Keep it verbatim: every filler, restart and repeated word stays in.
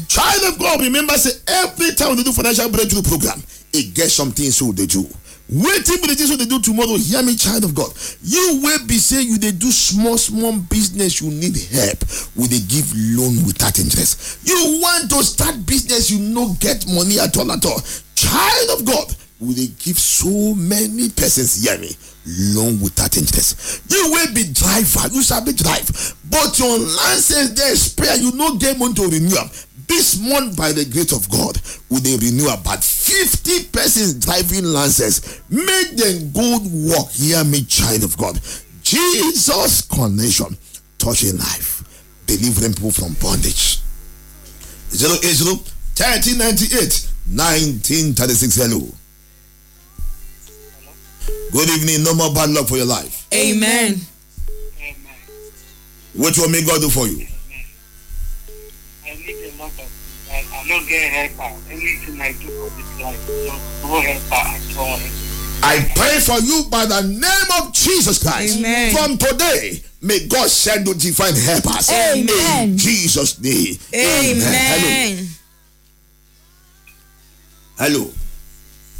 Child of God, remember, say every time they do financial breakthrough program, it gets something so they do. Waiting for the things they do tomorrow. Hear me, child of God. You will be saying you they do small, small business. You need help. Will they give loan without interest? You want to start business, you no get money at all at all. Child of God, will they give so many persons, hear me, loan without interest? You will be driver, you shall be drive, but your license there is spare. You no get money to renew. This month, by the grace of God, will they renew about fifty persons driving lances. Make them good work. Hear me, child of God. Jesus connection, touching life, delivering people from bondage. Zero eight zero thirteen ninety eight nineteen thirty six. Hello. Good evening. No more bad luck for your life. Amen. Amen. What will make God do for you? I need a lot of. I, I don't get help. Anything I do for this life, no help at all. I pray for you by the name of Jesus Christ. Amen. From today, may God send you divine helpers. Amen. In Jesus' name. Amen. Amen. Hello. Hello.